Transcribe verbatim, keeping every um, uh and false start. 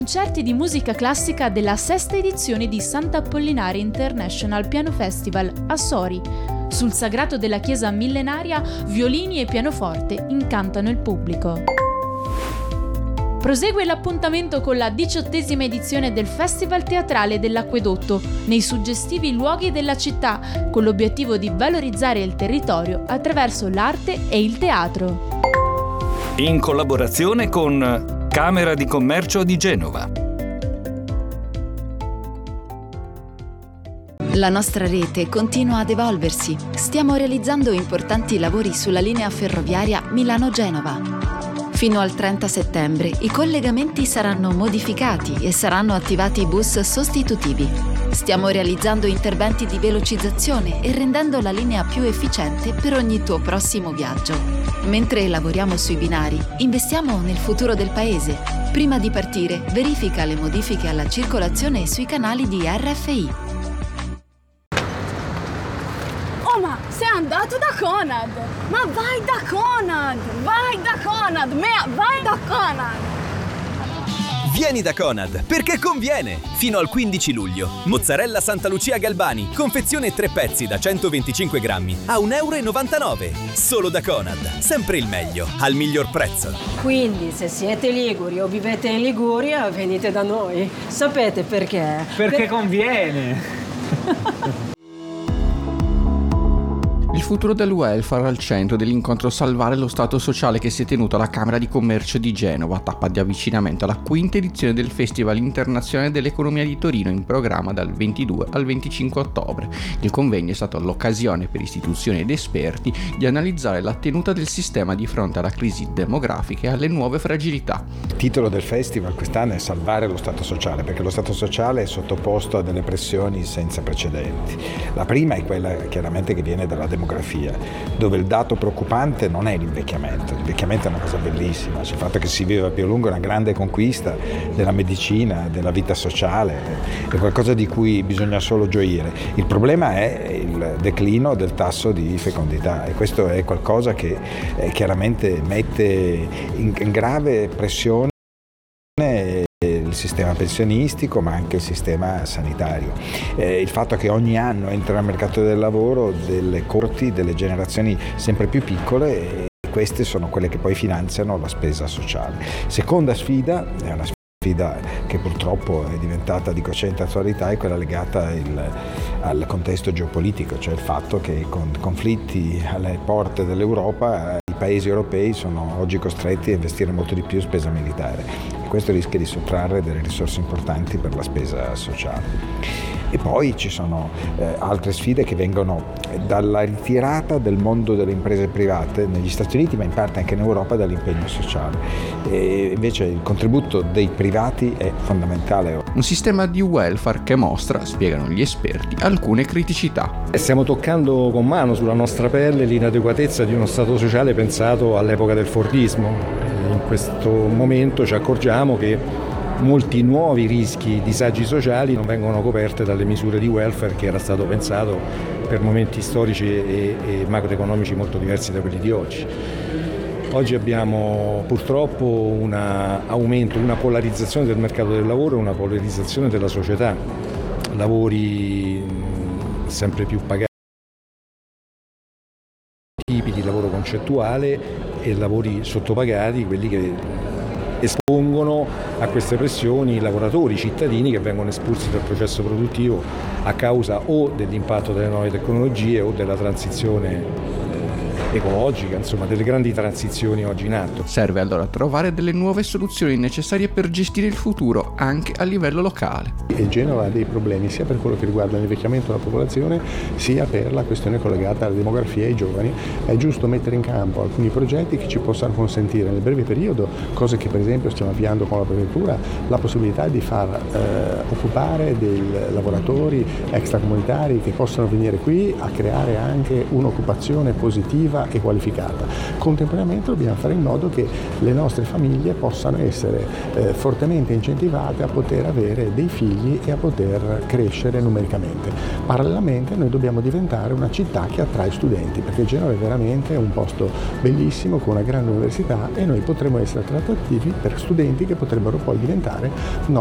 Concerti di musica classica della sesta edizione di Sant'Apollinare International Piano Festival a Sori. Sul sagrato della chiesa millenaria, violini e pianoforte incantano il pubblico. Prosegue l'appuntamento con la diciottesima edizione del Festival Teatrale dell'Acquedotto, nei suggestivi luoghi della città, con l'obiettivo di valorizzare il territorio attraverso l'arte e il teatro. In collaborazione con Camera di Commercio di Genova. La nostra rete continua ad evolversi. Stiamo realizzando importanti lavori sulla linea ferroviaria Milano-Genova. Fino al trenta settembre i collegamenti saranno modificati e saranno attivati bus sostitutivi. Stiamo realizzando interventi di velocizzazione e rendendo la linea più efficiente per ogni tuo prossimo viaggio. Mentre lavoriamo sui binari, investiamo nel futuro del paese. Prima di partire, verifica le modifiche alla circolazione sui canali di R F I. Oh, ma sei andato da Conad! Ma vai da Conad! Vai da Conad! Mea, vai da Conad! Vieni da Conad, perché conviene! Fino al quindici luglio. Mozzarella Santa Lucia Galbani, confezione tre pezzi da centoventicinque grammi, a un euro e novantanove. Solo da Conad, sempre il meglio, al miglior prezzo. Quindi, se siete liguri o vivete in Liguria, venite da noi. Sapete perché? Perché per... conviene! Il futuro del welfare al centro dell'incontro Salvare lo Stato Sociale che si è tenuto alla Camera di Commercio di Genova, tappa di avvicinamento alla quinta edizione del Festival Internazionale dell'Economia di Torino, in programma dal ventidue al venticinque ottobre. Il convegno è stato l'occasione per istituzioni ed esperti di analizzare la tenuta del sistema di fronte alla crisi demografica e alle nuove fragilità. Il titolo del festival quest'anno è Salvare lo Stato Sociale, perché lo Stato Sociale è sottoposto a delle pressioni senza precedenti. La prima è quella chiaramente che viene dalla demografia, dove il dato preoccupante non è l'invecchiamento. L'invecchiamento è una cosa bellissima, cioè il fatto che si viva più a lungo è una grande conquista della medicina, della vita sociale, è qualcosa di cui bisogna solo gioire. Il problema è il declino del tasso di fecondità e questo è qualcosa che eh, chiaramente mette in, in grave pressione il sistema pensionistico ma anche il sistema sanitario. Eh, il fatto che ogni anno entra nel mercato del lavoro delle corti, delle generazioni sempre più piccole, e queste sono quelle che poi finanziano la spesa sociale. Seconda sfida, è una sfida che purtroppo è diventata di crescente attualità, è quella legata il, al contesto geopolitico, cioè il fatto che con conflitti alle porte dell'Europa i paesi europei sono oggi costretti a investire molto di più in spesa militare. Questo rischia di sottrarre delle risorse importanti per la spesa sociale. E poi ci sono eh, altre sfide che vengono dalla ritirata del mondo delle imprese private negli Stati Uniti, ma in parte anche in Europa, dall'impegno sociale. E invece il contributo dei privati è fondamentale. Un sistema di welfare che mostra, spiegano gli esperti, alcune criticità. Stiamo toccando con mano sulla nostra pelle l'inadeguatezza di uno Stato sociale pensato all'epoca del Fordismo. In questo momento ci accorgiamo che molti nuovi rischi, disagi sociali non vengono coperte dalle misure di welfare che era stato pensato per momenti storici e, e macroeconomici molto diversi da quelli di oggi. Oggi abbiamo purtroppo un aumento, una polarizzazione del mercato del lavoro, una polarizzazione della società, lavori sempre più pagati, tipi di lavoro concettuale e lavori sottopagati, quelli che espongono a queste pressioni i lavoratori, i cittadini che vengono espulsi dal processo produttivo a causa o dell'impatto delle nuove tecnologie o della transizione ecologica, insomma delle grandi transizioni oggi in atto. Serve allora trovare delle nuove soluzioni necessarie per gestire il futuro anche a livello locale. E Genova ha dei problemi sia per quello che riguarda l'invecchiamento della popolazione sia per la questione collegata alla demografia e ai giovani. È giusto mettere in campo alcuni progetti che ci possano consentire nel breve periodo, cose che per esempio stiamo avviando con la prefettura, la possibilità di far eh, occupare dei lavoratori extracomunitari che possono venire qui a creare anche un'occupazione positiva nutritiva e qualificata. Contemporaneamente dobbiamo fare in modo che le nostre famiglie possano essere eh, fortemente incentivate a poter avere dei figli e a poter crescere numericamente. Parallelamente noi dobbiamo diventare una città che attrae studenti, perché Genova è veramente un posto bellissimo con una grande università e noi potremo essere attrattivi per studenti che potrebbero poi diventare